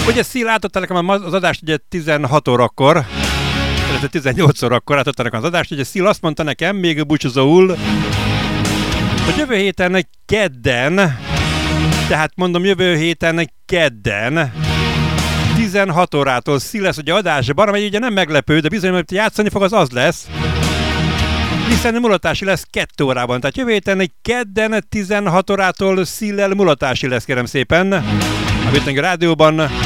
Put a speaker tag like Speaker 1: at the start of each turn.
Speaker 1: Ugye Szil átadta nekem az adást ugye 16 órakor, illetve 18 órakor átadta nekem az adást, ugye Szil azt mondta nekem, még búcsúzóul, hogy jövő héten kedden, tehát mondom jövő héten kedden, 16 órától Szil lesz ugye adásban, amely ugye nem meglepő, de bizony, hogy játszani fog, az lesz. Hiszen mulatási lesz 2 órában, tehát jövő héten kedden 16 órától Szillel mulatási lesz, kérem szépen, a Bétongi Rádióban.